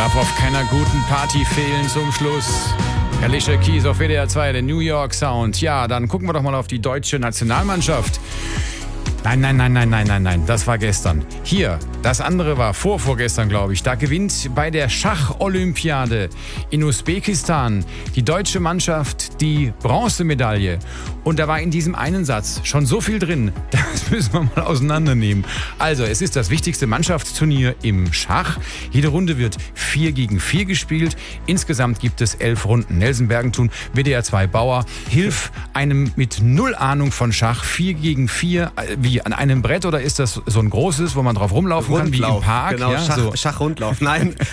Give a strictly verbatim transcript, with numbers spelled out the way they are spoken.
Darf auf keiner guten Party fehlen zum Schluss. Alicia Keys auf W D R zwei, der New York Sound. Ja, dann gucken wir doch mal auf die deutsche Nationalmannschaft. Nein, nein, nein, nein, nein, nein, nein, das war gestern. Hier, das andere war vorvorgestern, glaube ich. Da gewinnt bei der Schach-Olympiade in Usbekistan die deutsche Mannschaft die Bronzemedaille. Und da war in diesem einen Satz schon so viel drin, das müssen wir mal auseinandernehmen. Also, es ist das wichtigste Mannschaftsturnier im Schach. Jede Runde wird vier gegen vier gespielt. Insgesamt gibt es elf Runden. Nelson Bergentun, W D R zwei Bauer, hilf einem mit null Ahnung von Schach, vier gegen vier, wie an einem Brett, oder ist das so ein großes, wo man drauf rumlaufen Rundlauf, kann, wie im Park? Genau, ja, Schach, so. Schachrundlauf. Nein,